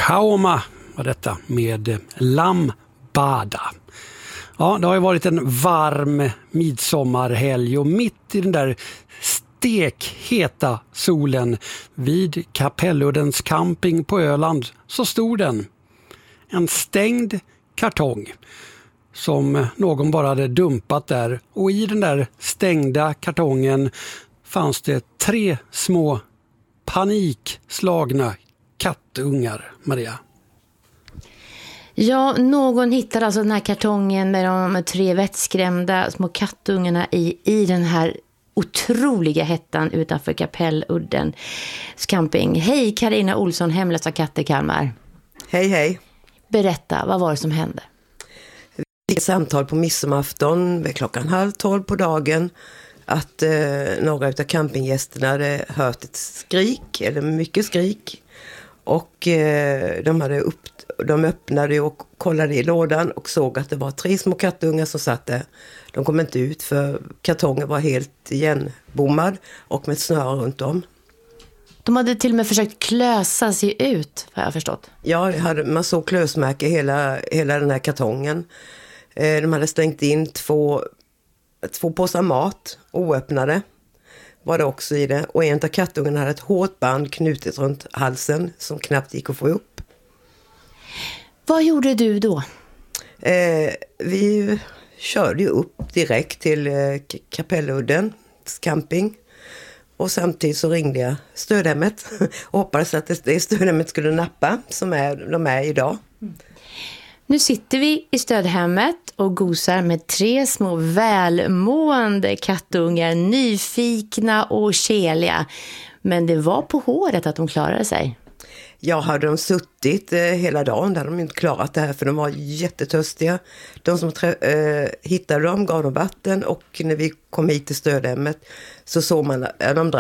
Kaoma var detta med Lambada. Ja, det har ju varit en varm midsommarhelg och mitt i den där stekheta solen vid Kapelluddens camping på Öland så stod den. En stängd kartong som någon bara hade dumpat där, och i den där stängda kartongen fanns det 3 små panikslagna kattungar, Maria. Ja, någon hittade alltså den här kartongen med de 3 vettskrämda små kattungarna i den här otroliga hettan utanför Kapelluddens camping. Hej, Carina Olsson, Hemlösa katter, Kalmar. Hej, hej. Berätta, vad var det som hände? Vi fick ett samtal på midsommarafton vid 11:30 på dagen att några av campinggästerna hade hört ett skrik, eller mycket skrik. Och de öppnade och kollade i lådan och såg att det var 3 små kattungar som satt där. De kom inte ut för kartongen var helt igenbommad och med ett snöre runt om. De hade till och med försökt klösa sig ut, har jag förstått. Ja, man såg klösmärke hela den här kartongen. De hade stängt in 2 påsar mat, oöppnade var det också i det. Och en av kattungarna hade ett hårt band knutet runt halsen som knappt gick att få upp. Vad gjorde du då? Vi körde ju upp direkt till Kapelluddens camping. Och samtidigt så ringde jag stödhemmet och hoppades att det stödhemmet skulle nappa som de är idag. Nu sitter vi i stödhemmet och gosar med 3 små välmående kattungar, nyfikna och keliga. Men det var på håret att de klarade sig. Ja, hade de suttit hela dagen, där hade de inte klarat det här för de var jättetörstiga. De som hittade dem gav dem vatten, och när vi kom hit till stödhemmet så såg man att de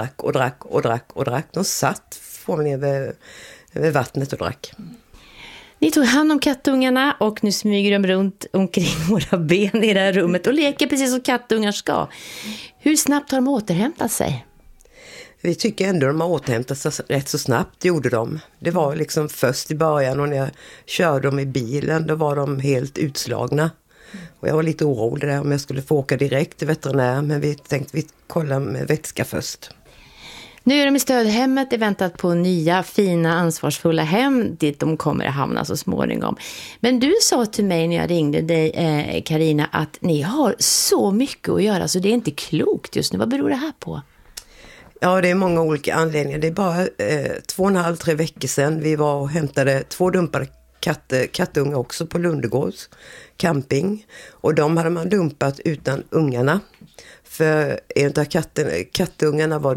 drack. De satt formligen vid vattnet och drack. Ni tog hand om kattungarna och nu smyger de runt omkring våra ben i det här rummet och leker precis som kattungar ska. Hur snabbt har de återhämtat sig? Vi tycker ändå de har återhämtat sig rätt så snabbt, gjorde de. Det var liksom först i början, och när jag körde dem i bilen då var de helt utslagna. Och jag var lite orolig där om jag skulle få åka direkt till veterinär, men vi tänkte vi kollar med vätska först. Nu är de i stödhemmet, väntat på nya, fina, ansvarsfulla hem dit de kommer att hamna så småningom. Men du sa till mig när jag ringde dig, Carina, att ni har så mycket att göra så det är inte klokt just nu. Vad beror det här på? Ja, det är många olika anledningar. Det är bara 2,5-3 veckor sedan vi var och hämtade 2 dumpade kattungar också på Lundegårds camping. Och de hade man dumpat utan ungarna. För en av kattungarna var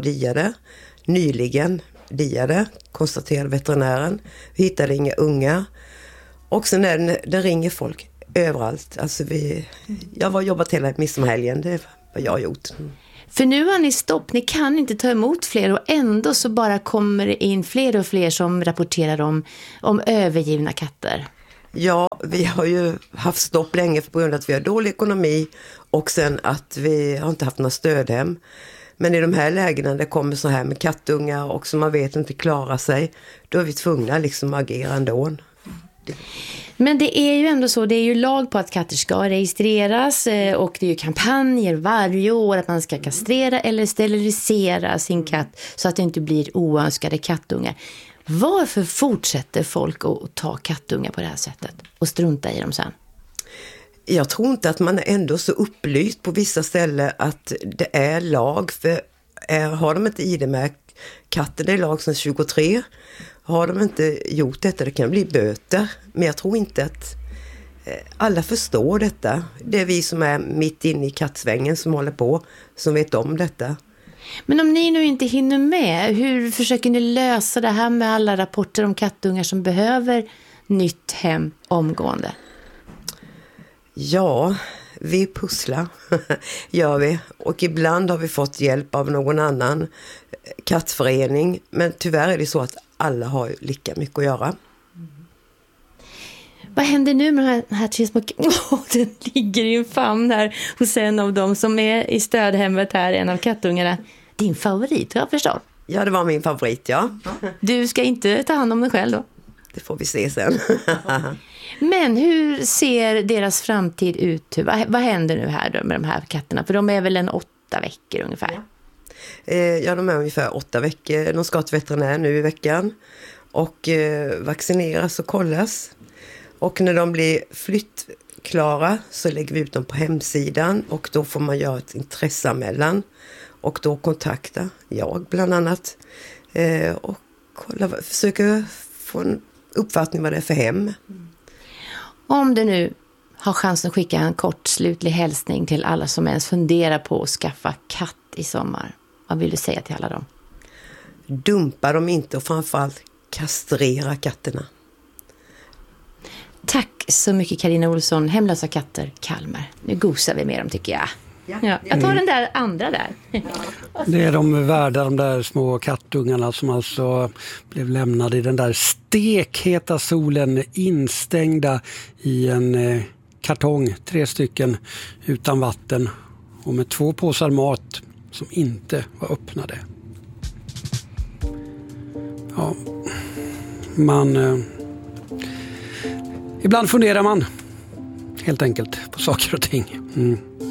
nyligen diade, konstaterade veterinären. Vi hittade inga unga. Och sen det ringer folk överallt. Alltså jag var jobbat hela midsommarhelgen, det är vad jag har gjort. För nu har ni stopp, ni kan inte ta emot fler och ändå så bara kommer det in fler och fler som rapporterar om övergivna katter. Ja, vi har ju haft stopp länge på grund av att vi har dålig ekonomi och sen att vi har inte haft några stödhem. Men i de här lägena det kommer så här med kattungar och som man vet inte klarar sig, då är vi tvungna liksom att agera ändå. Men det är ju ändå så, det är ju lag på att katter ska registreras och det är ju kampanjer varje år att man ska kastrera eller sterilisera sin katt så att det inte blir oönskade kattungar. Varför fortsätter folk att ta kattungar på det här sättet och strunta i dem sen? Jag tror inte att man är ändå så upplyst på vissa ställen att det är lag. För har de inte ID-märkt katten, det är lag sedan 23. Har de inte gjort detta, det kan bli böter. Men jag tror inte att alla förstår detta. Det är vi som är mitt inne i kattsvängen som håller på, som vet om detta. Men om ni nu inte hinner med, hur försöker ni lösa det här med alla rapporter om kattungar som behöver nytt hem omgående? Ja, vi pusslar, gör vi. Och ibland har vi fått hjälp av någon annan kattförening. Men tyvärr är det så att alla har lika mycket att göra. Vad händer nu med de här 3 små... den ligger i en famn här hos en av dem som är i stödhemmet här, en av kattungarna. Din favorit, har jag förstått? Ja, det var min favorit, ja. Du ska inte ta hand om dig själv då? det får vi se sen. Men hur ser deras framtid ut? Vad händer nu här då med de här katterna? För de är väl 8 veckor ungefär? Ja, de är ungefär 8 veckor. De ska till veterinär nu i veckan. Och vaccineras och kollas. Och när de blir flyttklara så lägger vi ut dem på hemsidan. Och då får man göra ett intresseanmälan. Och då kontakta jag bland annat. Och försöka få en uppfattning vad det är för hem. Om du nu har chansen att skicka en kort slutlig hälsning till alla som ens funderar på att skaffa katt i sommar. Vad vill du säga till alla dem? Dumpa dem inte och framförallt kastrera katterna. Tack så mycket Carina Olsson, Hemlösa katter, Kalmar. Nu gosar vi med dem tycker jag. Ja, jag tar den där andra där. Det är de värda, de där små kattungarna som alltså blev lämnade i den där stekheta solen, instängda i en kartong, 3 stycken utan vatten och med 2 påsar mat som inte var öppnade. Ja, ibland funderar man helt enkelt på saker och ting.